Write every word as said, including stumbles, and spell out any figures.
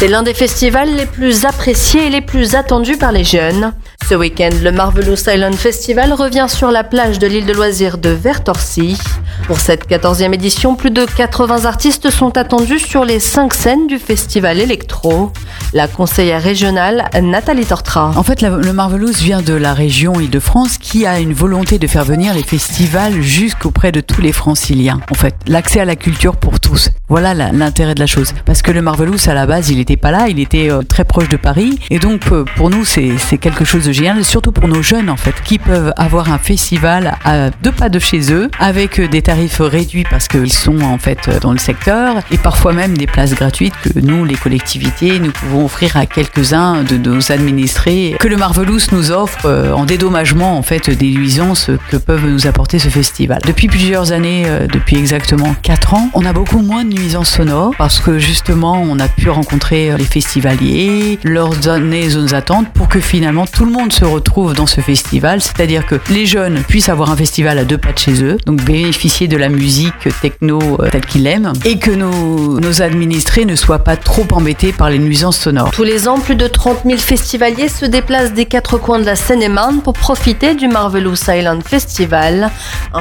C'est l'un des festivals les plus appréciés et les plus attendus par les jeunes. Ce week-end, le Marvelous Island Festival revient sur la plage de l'île de loisirs de Vertorcy. Pour cette quatorzième édition, plus de quatre-vingts artistes sont attendus sur les cinq scènes du festival électro. La conseillère régionale, Nathalie Tortra. En fait, le Marvelous vient de la région Île-de-France qui a une volonté de faire venir les festivals jusqu'auprès de tous les franciliens. En fait, l'accès à la culture pour tous. Voilà l'intérêt de la chose. Parce que le Marvelous, à la base, il n'était pas là, il était euh, très proche de Paris. Et donc, euh, pour nous, c'est quelque chose de génial, surtout pour nos jeunes, en fait, qui peuvent avoir un festival à deux pas de chez eux, avec euh, des tarifs réduits parce qu'ils sont, en fait, dans le secteur, et parfois même des places gratuites que nous, les collectivités, nous pouvons offrir à quelques-uns de nos administrés, que le Marvelous nous offre euh, en dédommagement, en fait, des nuisances que peuvent nous apporter ce festival. Depuis plusieurs années, euh, depuis exactement quatre ans, on a beaucoup moins de nuisances sonores parce que justement, on a pu rencontrer les festivaliers, leur donner zones d'attente pour que finalement tout le monde se retrouve dans ce festival, c'est-à-dire que les jeunes puissent avoir un festival à deux pas de chez eux, donc bénéficier de la musique techno euh, telle qu'ils l'aiment, et que nos, nos administrés ne soient pas trop embêtés par les nuisances sonores. Tous les ans, plus de trente mille festivaliers se déplacent des quatre coins de la Seine-et-Marne pour profiter du Marvelous Island Festival. Un